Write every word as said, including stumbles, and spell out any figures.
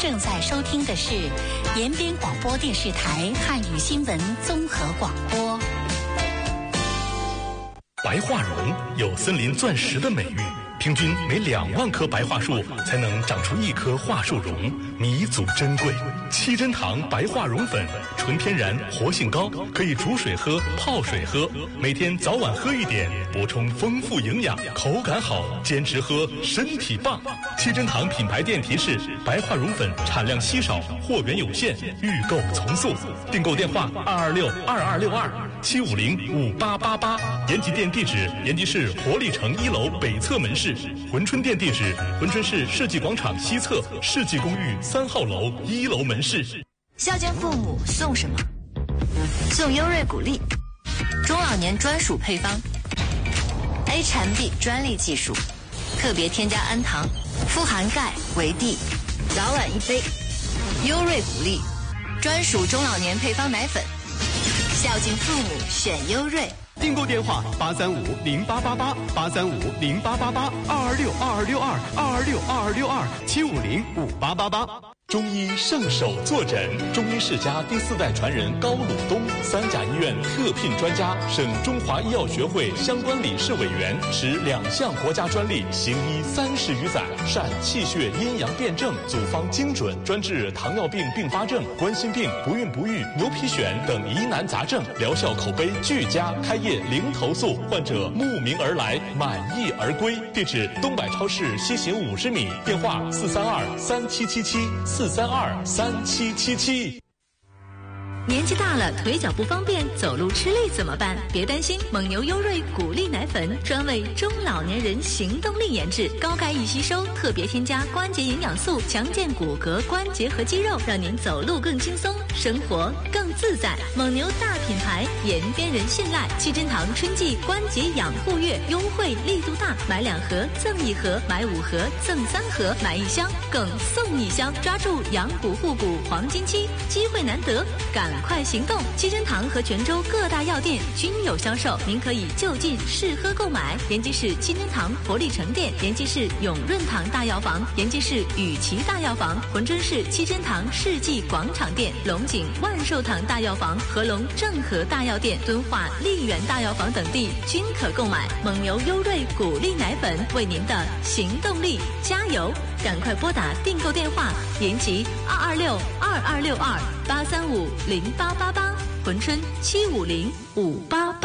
正在收听的是延边广播电视台汉语新闻综合广播。 白桦榕有森林钻石的美誉，平均每两万棵白桦树才能长出一棵桦树榕，弥足珍贵。七珍堂白桦榕粉，纯天然，活性高，可以煮水喝、泡水喝，每天早晚喝一点，补充丰富营养，口感好，坚持喝，身体棒。七珍堂品牌店提示：白桦榕粉产量稀少，货源有限，预购从速。订购电话：二二六二二六二七五零五八八八。延吉店地址：延吉市活力城一楼北侧门市。珲春店地址：珲春市世纪广场西侧世纪公寓三号楼一楼门市。 孝敬父母送什么？送优瑞谷粒，中老年专属配方 ，A 产 B 专利技术，特别添加氨糖，富含钙、维 D， 早晚一杯。优瑞谷粒，专属中老年配方奶粉，孝敬父母选优瑞。 订购电话：八三五零八八八八三五零八八八二二六二二六二二二六二二六二七五零五八八八。 中医圣手坐诊，中医世家第四代传人高鲁东，三甲医院特聘专家，省中华医药学会相关理事委员，持两项国家专利，行医三十余载，善气血阴阳辩证，组方精准，专治糖尿病并发症、冠心病、不孕不育、牛皮癣等疑难杂症，疗效口碑俱佳，开业零投诉，患者慕名而来，满意而归。地址：东百超市西行五十米，电话：四三二三七七七。四三二三七七七。 年纪大了，腿脚不方便，走路吃力怎么办？别担心，蒙牛优瑞谷粒奶粉专为中老年人行动力研制，高钙易吸收，特别添加关节营养素，强健骨骼、关节和肌肉，让您走路更轻松，生活更自在。蒙牛大品牌，延边人信赖。七珍堂春季关节养护月优惠力度大，买两盒赠一盒，买五盒赠三盒，买一箱更送一箱，抓住养骨护骨黄金期，机会难得，赶快行动！七珍堂和泉州各大药店均有销售，您可以就近试喝购买。延吉市七珍堂活力城店，延吉市永润堂大药房，延吉市雨琦大药房，珲春市七珍堂世纪广场店，龙井万寿堂大药房、合龙正和大药店、敦化丽园大药房等地均可购买。蒙牛优瑞谷粒奶粉，为您的行动力加油！赶快拨打订购电话：延吉二二六二二六二八三五零八八八，珲春七五零五八八。